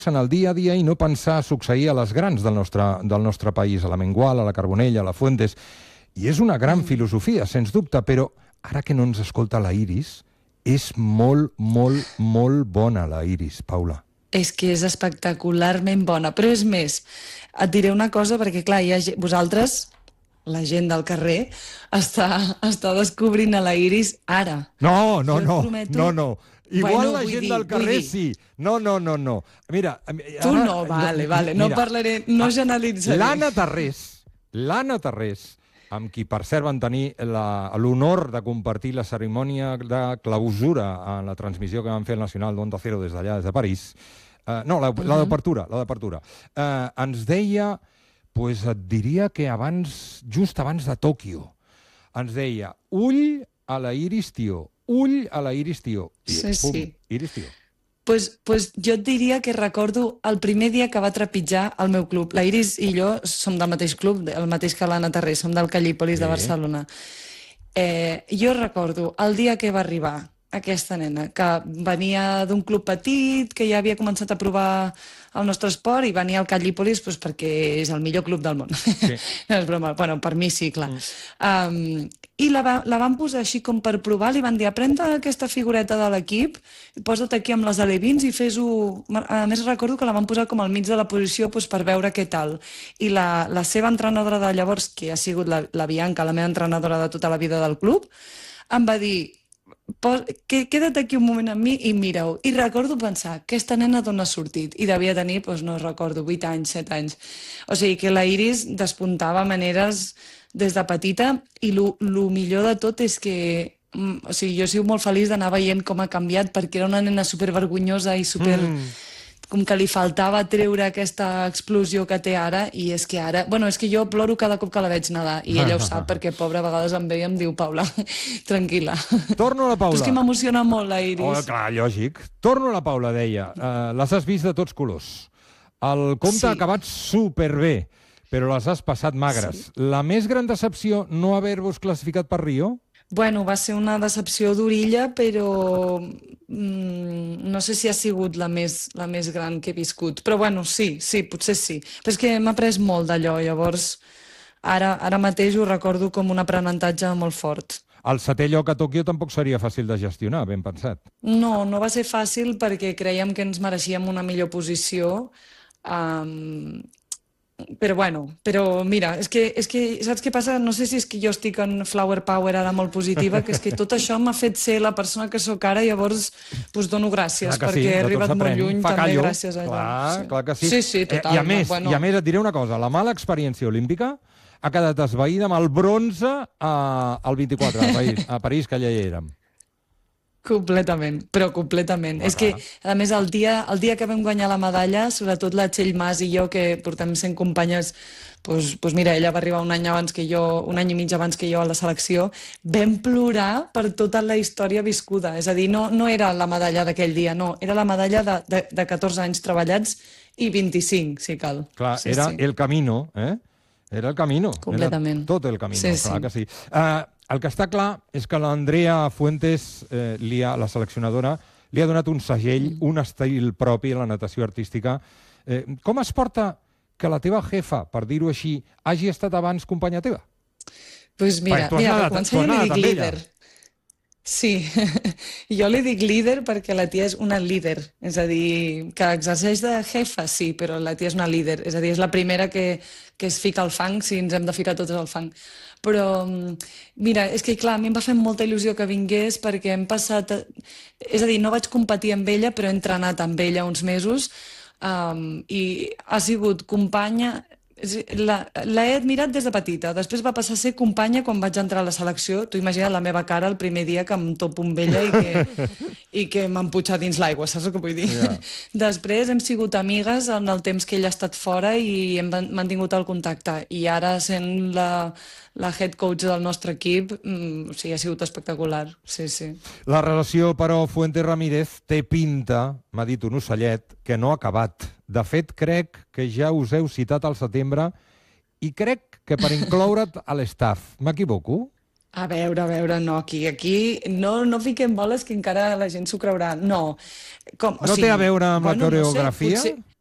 en el dia a dia i no pensar succeir a les grans del nostre país, a la Mengual, a la Carbonell, a la Fuentes. I és una gran filosofia, sens dubte, però ara que no ens escolta la Iris, és molt, molt, molt bona la Iris, Paula. És que és espectacularment bona, però és més, et diré una cosa, perquè clar, vosaltres, la gent del carrer, està descobrint a la Iris ara. No. Igual Bueno, la gent del carrer sí. No. Mira, tu no, vale, no parlaré, no generalitzaré. L'Anna Tarrés, amb qui, per cert, van tenir l'honor de compartir la cerimònia de clausura en la transmissió que van fer el Nacional d'Onda Cero des d'allà, des de París. La d'apertura. Ens deia, et diria que just abans de Tòquio, ens deia, ull a la Iris, tio, ull a la Iris, tio. Sí. Iris, tio. Pues jo et diria que recordo el primer dia que va trepitjar el meu club. La Iris i jo som del mateix club, el mateix que l'Anna Tarrés, som del Callípolis de Barcelona. Jo recordo el dia que va arribar aquesta nena, que venia d'un club petit, que ja havia començat a provar el nostre esport i venia al Callípolis perquè és el millor club del món. Sí. No és broma, bueno, per mi sí, clar. I la van posar així com per provar, li van dir, aprenda aquesta figureta de l'equip, posa't aquí amb les alevins i fes-ho... A més, recordo que la van posar com al mig de la posició per veure què tal. I la seva entrenadora de llavors, que ha sigut la Bianca, la meva entrenadora de tota la vida del club, em va dir, queda't aquí un moment amb mi i mira-ho. I recordo pensar, aquesta nena d'on ha sortit? I devia tenir, no recordo, 8 anys, 7 anys. O sigui que la Iris despuntava maneres des de petita i el millor de tot és que jo he sigut molt feliç d'anar veient com ha canviat perquè era una nena supervergonyosa i super... com que li faltava treure aquesta explosió que té ara i és que ara... és que jo ploro cada cop que la veig nedar i ella ho sap perquè, pobra, a vegades em ve i em diu, Paula, tranquil·la. Torno a la Paula. És que m'emociona molt la Iris. Clar, lògic. Torno a la Paula, deia. Les has vist de tots colors. El compte ha acabat superbé, però les has passat magres. Sí. La més gran decepció, no haver-vos classificat per Rio? Va ser una decepció d'orilla, però no sé si ha sigut la més gran que he viscut. Però sí, potser sí. Però és que m'ha après molt d'allò, llavors ara mateix ho recordo com un aprenentatge molt fort. El 7è lloc a Tòquio tampoc seria fàcil de gestionar, ben pensat. No va ser fàcil perquè creiem que ens mereixíem una millor posició, però mira, és que saps què passa? No sé si és que jo estic en flower power ara molt positiva, que és que tot això m'ha fet ser la persona que sóc ara, llavors dono gràcies perquè he arribat molt lluny també gràcies a allò. Clar que sí. Sí, total. I a més et diré una cosa, la mala experiència olímpica ha quedat esvaïda amb el bronze al 24 a París, que allà hi érem. Completament. És que, a més, el dia que vam guanyar la medalla, sobretot la Txell Mas i jo, que portem sent companyes, mira, ella va arribar un any i mig abans que jo a la selecció, vam plorar per tota la història viscuda. És a dir, no era la medalla d'aquell dia, no, era la medalla de 14 anys treballats i 25, si cal. Clar, era el camino, Era el camino. Completament. Era tot el camino, clar que sí. El que està clar és que l'Andrea Fuentes, la seleccionadora, li ha donat un segell, un estil propi a la natació artística. Com es porta que la teva jefa, per dir-ho així, hagi estat abans companya teva? Doncs mira, per començar jo li dic líder. Sí, jo li dic líder perquè la tia és una líder, és a dir, que exerceix de jefa, sí, però la tia és una líder, és a dir, és la primera que es fica al fang, si ens hem de ficar totes al fang. Però, mira, és que clar, a mi em va fer molta il·lusió que vingués perquè hem passat... És a dir, no vaig competir amb ella, però he entrenat amb ella uns mesos i ha sigut companya... L'he admirat des de petita, després va passar a ser companya quan vaig entrar a la selecció. Tu imagina't la meva cara el primer dia que em topo amb ella i que m'han putxat dins l'aigua, saps el que vull dir? Yeah. Després hem sigut amigues en el temps que ella ha estat fora i hem mantingut el contacte. I ara, sent la head coach del nostre equip, ha sigut espectacular. Sí. La relació, però, Fuentes Ramírez té pinta, m'ha dit un ocellet, que no ha acabat. De fet, crec que ja us heu citat al setembre i crec que per incloure't a l'estaf. M'equivoco? A veure, no, aquí no fiquem boles que encara la gent s'ho creurà. No. No té a veure amb la coreografia? No sé,